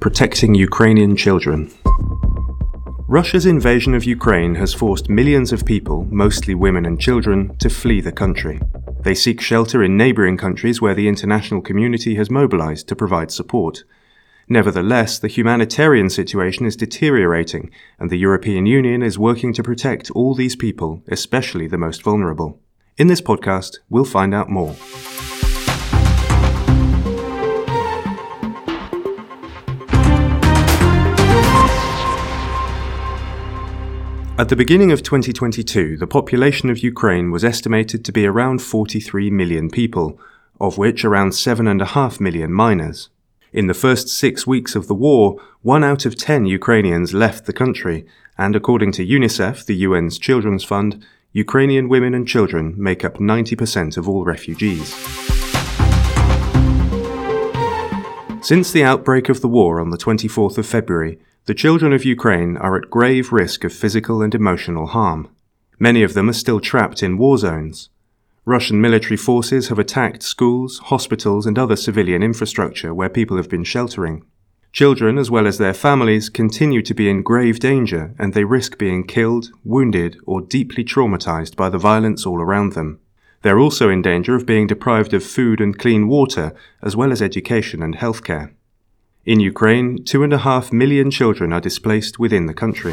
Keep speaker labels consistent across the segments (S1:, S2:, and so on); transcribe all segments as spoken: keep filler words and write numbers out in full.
S1: Protecting Ukrainian Children. Russia's invasion of Ukraine has forced millions of people, mostly women and children, to flee the country. They seek shelter in neighbouring countries where the international community has mobilised to provide support. Nevertheless, the humanitarian situation is deteriorating, and the European Union is working to protect all these people, especially the most vulnerable. In this podcast, we'll find out more. At the beginning of twenty twenty-two, the population of Ukraine was estimated to be around forty-three million people, of which around seven point five million minors. In the first six weeks of the war, one out of ten Ukrainians left the country, and according to UNICEF, the U N's Children's Fund, Ukrainian women and children make up ninety percent of all refugees. Since the outbreak of the war on the twenty-fourth of February, the children of Ukraine are at grave risk of physical and emotional harm. Many of them are still trapped in war zones. Russian military forces have attacked schools, hospitals and other civilian infrastructure where people have been sheltering. Children, as well as their families, continue to be in grave danger, and they risk being killed, wounded or deeply traumatized by the violence all around them. They're also in danger of being deprived of food and clean water, as well as education and healthcare. In Ukraine, two and a half million children are displaced within the country.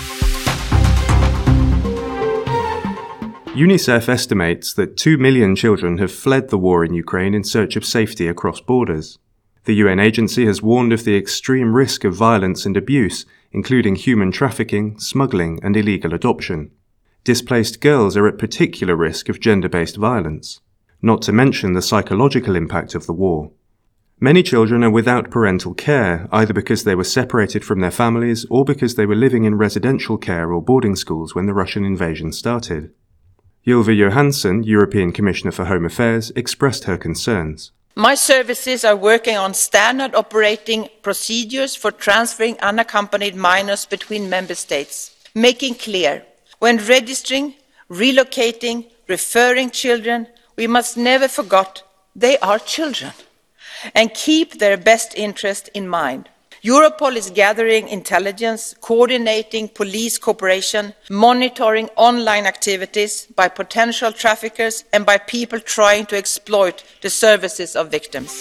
S1: UNICEF estimates that two million children have fled the war in Ukraine in search of safety across borders. The U N agency has warned of the extreme risk of violence and abuse, including human trafficking, smuggling, and illegal adoption. Displaced girls are at particular risk of gender-based violence, not to mention the psychological impact of the war. Many children are without parental care, either because they were separated from their families or because they were living in residential care or boarding schools when the Russian invasion started. Ylva Johansson, European Commissioner for Home Affairs, expressed her concerns.
S2: My services are working on standard operating procedures for transferring unaccompanied minors between member states, making clear, when registering, relocating, referring children, we must never forget they are children, and keep their best interest in mind. Europol is gathering intelligence, coordinating police cooperation, monitoring online activities by potential traffickers and by people trying to exploit the services of victims.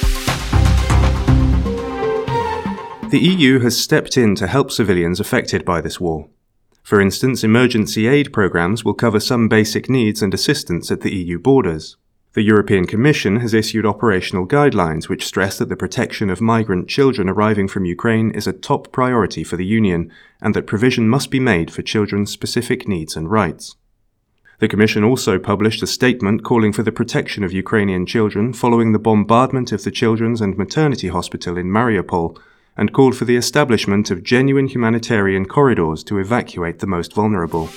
S1: The E U has stepped in to help civilians affected by this war. For instance, emergency aid programs will cover some basic needs and assistance at the E U borders. The European Commission has issued operational guidelines which stress that the protection of migrant children arriving from Ukraine is a top priority for the Union, and that provision must be made for children's specific needs and rights. The Commission also published a statement calling for the protection of Ukrainian children following the bombardment of the Children's and Maternity Hospital in Mariupol, and called for the establishment of genuine humanitarian corridors to evacuate the most vulnerable.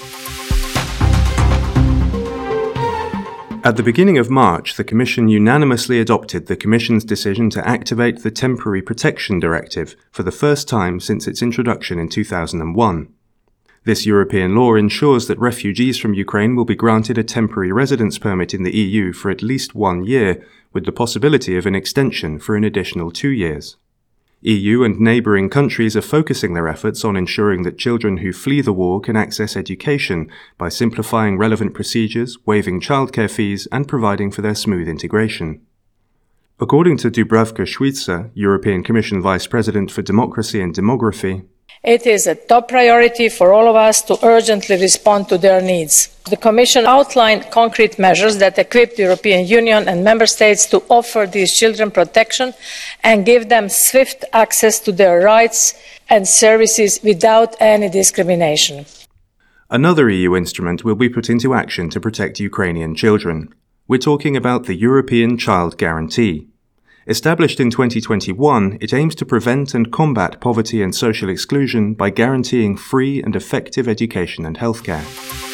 S1: At the beginning of March, the Commission unanimously adopted the Commission's decision to activate the Temporary Protection Directive for the first time since its introduction in two thousand one. This European law ensures that refugees from Ukraine will be granted a temporary residence permit in the E U for at least one year, with the possibility of an extension for an additional two years. E U and neighbouring countries are focusing their efforts on ensuring that children who flee the war can access education by simplifying relevant procedures, waiving childcare fees and providing for their smooth integration. According to Dubravka Šuica, European Commission Vice President for Democracy and Demography,
S3: it is a top priority for all of us to urgently respond to their needs. The Commission outlined concrete measures that equip the European Union and Member States to offer these children protection and give them swift access to their rights and services without any discrimination.
S1: Another E U instrument will be put into action to protect Ukrainian children. We're talking about the European Child Guarantee. Established in twenty twenty-one, it aims to prevent and combat poverty and social exclusion by guaranteeing free and effective education and healthcare.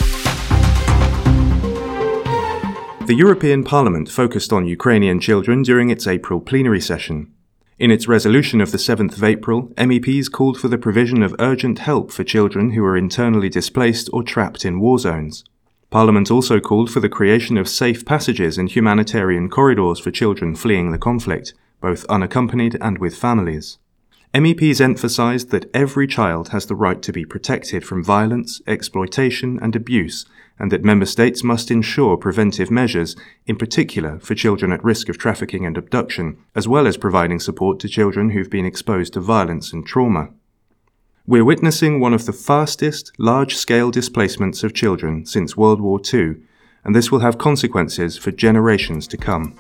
S1: The European Parliament focused on Ukrainian children during its April plenary session. In its resolution of the seventh of April, M E Ps called for the provision of urgent help for children who are internally displaced or trapped in war zones. Parliament also called for the creation of safe passages and humanitarian corridors for children fleeing the conflict, both unaccompanied and with families. M E Ps emphasized that every child has the right to be protected from violence, exploitation, and abuse, and that member states must ensure preventive measures, in particular for children at risk of trafficking and abduction, as well as providing support to children who've been exposed to violence and trauma. We're witnessing one of the fastest, large-scale displacements of children since World War Two, and this will have consequences for generations to come.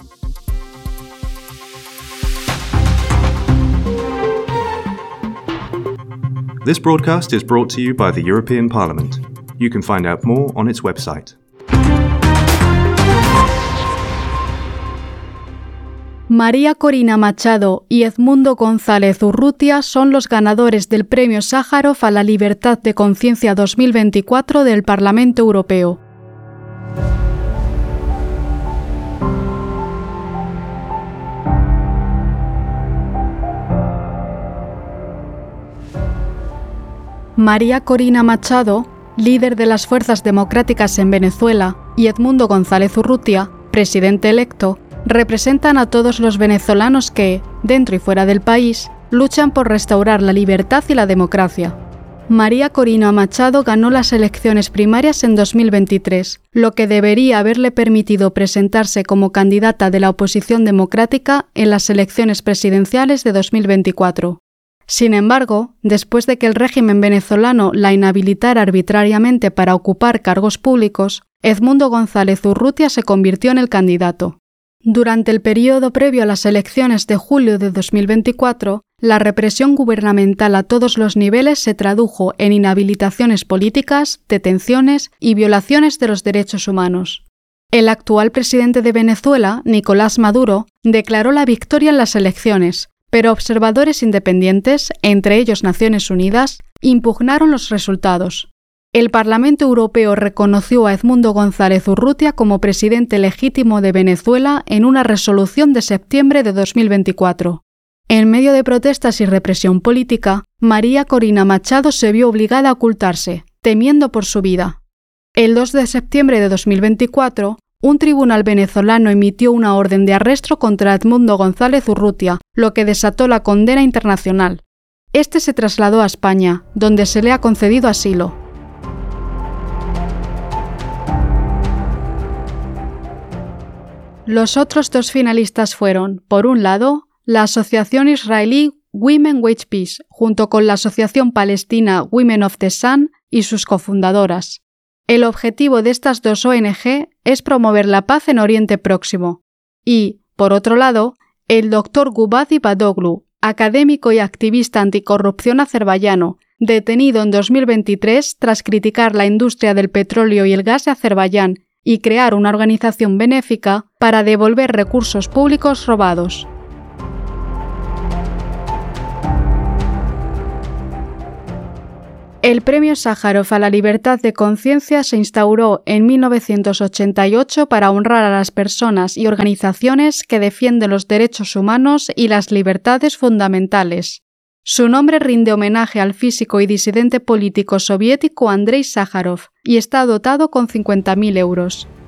S1: This broadcast is brought to you by the European Parliament. You can find out more on its website.
S4: María Corina Machado y Edmundo González Urrutia son los ganadores del Premio Sájarov a la Libertad de Conciencia dos mil veinticuatro del Parlamento Europeo. María Corina Machado, líder de las Fuerzas Democráticas en Venezuela, y Edmundo González Urrutia, presidente electo, representan a todos los venezolanos que, dentro y fuera del país, luchan por restaurar la libertad y la democracia. María Corina Machado ganó las elecciones primarias en dos mil veintitrés, lo que debería haberle permitido presentarse como candidata de la oposición democrática en las elecciones presidenciales de dos mil veinticuatro. Sin embargo, después de que el régimen venezolano la inhabilitara arbitrariamente para ocupar cargos públicos, Edmundo González Urrutia se convirtió en el candidato. Durante el periodo previo a las elecciones de julio de dos mil veinticuatro, la represión gubernamental a todos los niveles se tradujo en inhabilitaciones políticas, detenciones y violaciones de los derechos humanos. El actual presidente de Venezuela, Nicolás Maduro, declaró la victoria en las elecciones, pero observadores independientes, entre ellos Naciones Unidas, impugnaron los resultados. El Parlamento Europeo reconoció a Edmundo González Urrutia como presidente legítimo de Venezuela en una resolución de septiembre de dos mil veinticuatro. En medio de protestas y represión política, María Corina Machado se vio obligada a ocultarse, temiendo por su vida. El dos de septiembre de dos mil veinticuatro, un tribunal venezolano emitió una orden de arresto contra Edmundo González Urrutia, lo que desató la condena internacional. Este se trasladó a España, donde se le ha concedido asilo. Los otros dos finalistas fueron, por un lado, la asociación israelí Women Wage Peace, junto con la asociación palestina Women of the Sun y sus cofundadoras. El objetivo de estas dos O N G es promover la paz en Oriente Próximo. Y, por otro lado, el doctor Gubadi Badoglu, académico y activista anticorrupción azerbaiyano, detenido en dos mil veintitrés tras criticar la industria del petróleo y el gas de Azerbaiyán y crear una organización benéfica para devolver recursos públicos robados. El Premio Sájarov a la Libertad de Conciencia se instauró en mil novecientos ochenta y ocho para honrar a las personas y organizaciones que defienden los derechos humanos y las libertades fundamentales. Su nombre rinde homenaje al físico y disidente político soviético Andrei Sájarov y está dotado con cincuenta mil euros.